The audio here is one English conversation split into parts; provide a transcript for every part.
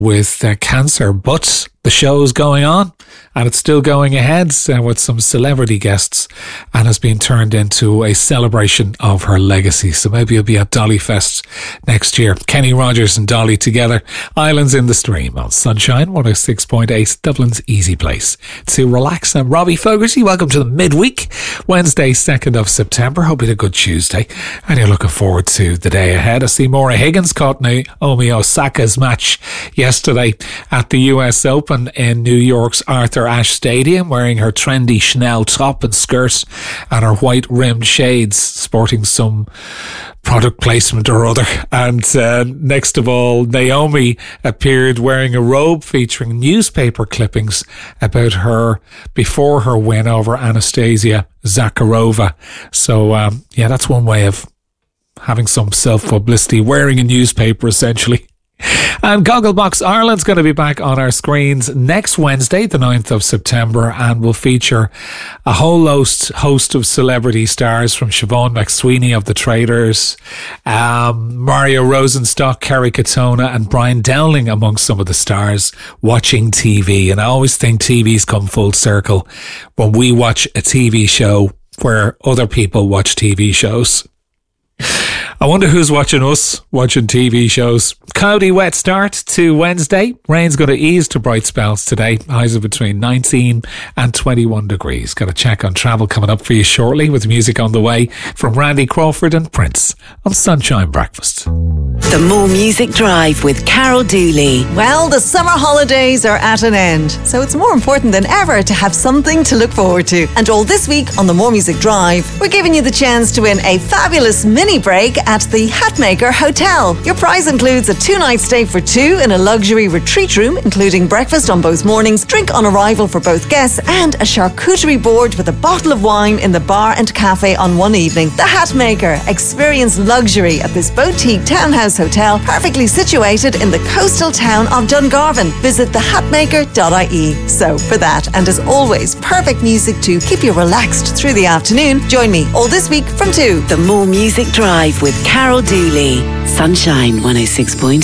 with cancer, but the show's going on and it's still going ahead with some celebrity guests and has been turned into a celebration of her legacy. So maybe you'll be at Dolly Fest next year. Kenny Rogers and Dolly together. Islands in the Stream on Sunshine 106.8, Dublin's easy place to relax. I'm Robbie Fogarty. Welcome to the midweek, Wednesday, 2nd of September. Hope you had a good Tuesday and you're looking forward to the day ahead. I see Maura Higgins caught Naomi Osaka's match yesterday at the US Open in New York's Arthur Ashe Stadium, wearing her trendy Chanel top and skirt and her white rimmed shades, sporting some product placement or other. And next of all, Naomi appeared wearing a robe featuring newspaper clippings about her before her win over Anastasia Zakharova. So yeah, that's one way of having some self-publicity, wearing a newspaper essentially. And Gogglebox Ireland's going to be back on our screens next Wednesday, the 9th of September, and will feature a whole host of celebrity stars, from Siobhan McSweeney of The Traders, Mario Rosenstock, Kerry Katona and Brian Dowling among some of the stars watching TV. And I always think TV's come full circle when we watch a TV show where other people watch TV shows. I wonder who's watching us watching TV shows. Cloudy, wet start to Wednesday. Rain's going to ease to bright spells today. Highs of between 19 and 21 degrees. Got a check on travel coming up for you shortly, with music on the way from Randy Crawford and Prince on Sunshine Breakfast. The More Music Drive with Carol Dooley. Well, the summer holidays are at an end, so it's more important than ever to have something to look forward to. And all this week on the More Music Drive, we're giving you the chance to win a fabulous mini break at the Hatmaker Hotel. Your prize includes a 2-night stay for two in a luxury retreat room, including breakfast on both mornings, drink on arrival for both guests, and a charcuterie board with a bottle of wine in the bar and cafe on one evening. The Hatmaker. Experience luxury at this boutique townhouse hotel, perfectly situated in the coastal town of Dungarvan. Visit thehatmaker.ie. So for that, and as always, perfect music to keep you relaxed through the afternoon, join me all this week from 2. The More Music Drive with Carol Dooley. Sunshine 106.8.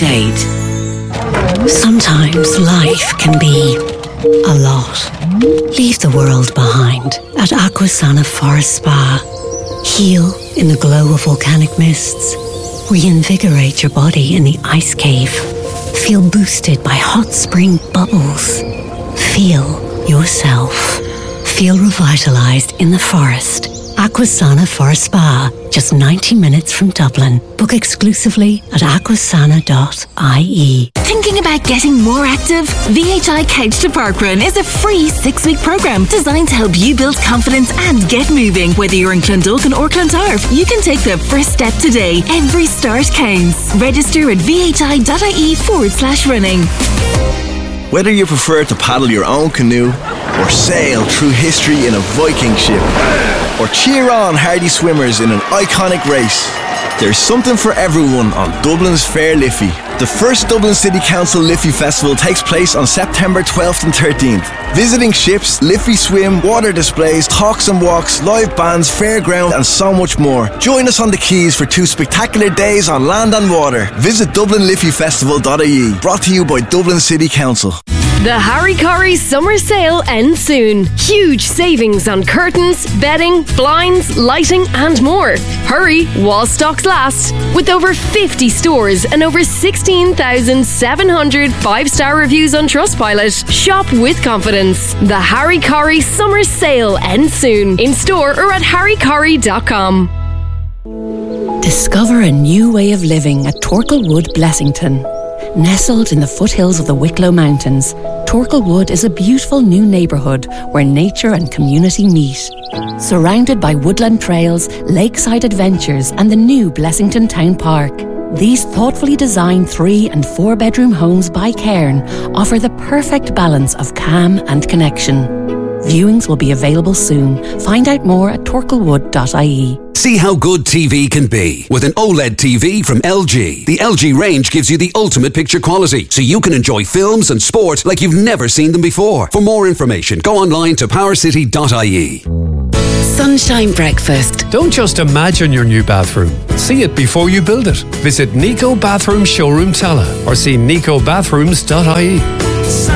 Sometimes life can be a lot. Leave the world behind at Aquasana Forest Spa. Heal in the glow of volcanic mists. Reinvigorate your body in the ice cave. Feel boosted by hot spring bubbles. Feel yourself. Feel revitalized in the forest. Aquasana Forest Spa, just 90 minutes from Dublin. Book exclusively at aquasana.ie. Thinking about getting more active? VHI Couch to Parkrun is a free 6-week program designed to help you build confidence and get moving. Whether you're in Clondalkin or Clontarf, you can take the first step today. Every start counts. Register at vhi.ie/running. Whether you prefer to paddle your own canoe or sail through history in a Viking ship, or cheer on hardy swimmers in an iconic race, there's something for everyone on Dublin's Fair Liffey. The first Dublin City Council Liffey Festival takes place on September 12th and 13th. Visiting ships, Liffey swim, water displays, talks and walks, live bands, fairground and so much more. Join us on the quays for 2 spectacular days on land and water. Visit DublinLiffeyFestival.ie. Brought to you by Dublin City Council. The Harry Corrie summer sale ends soon. Huge savings on curtains, bedding, blinds, lighting and more. Hurry while stocks last. With over 50 stores and over 16,700 5-star reviews on Trustpilot, shop with confidence. The Harry Corrie summer sale ends soon. In store or at harrycorrie.com. Discover a new way of living at Torklewood, Blessington. Nestled in the foothills of the Wicklow Mountains, Torklewood is a beautiful new neighbourhood where nature and community meet. Surrounded by woodland trails, lakeside adventures and the new Blessington Town Park, these thoughtfully designed 3- and 4-bedroom homes by Cairn offer the perfect balance of calm and connection. Viewings will be available soon. Find out more at torklewood.ie. See how good TV can be with an OLED TV from LG. The LG range gives you the ultimate picture quality, so you can enjoy films and sport like you've never seen them before. For more information, go online to powercity.ie. Sunshine Breakfast. Don't just imagine your new bathroom. See it before you build it. Visit Nico Bathroom Showroom Tala or see nicobathrooms.ie.